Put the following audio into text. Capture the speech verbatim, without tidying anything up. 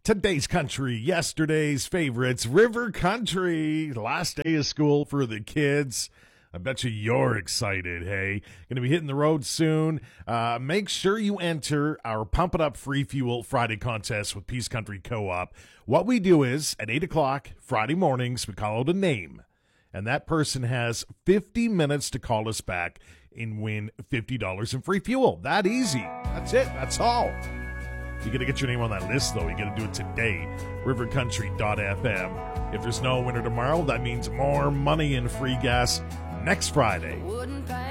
Today's country, yesterday's favorites, River Country. Last day of school for the kids. I bet you you're excited, hey? Going to be hitting the road soon. Uh, make sure you enter our Pump It Up Free Fuel Friday contest with Peace Country Co-op. What we do is, at eight o'clock Friday mornings, we call out a name. And that person has fifty minutes to call us back and win fifty dollars in free fuel. That easy. That's it. That's all. You got to get your name on that list, though. You got to do it today. river country dot f m. If there's no winner tomorrow, that means more money and free gas next Friday.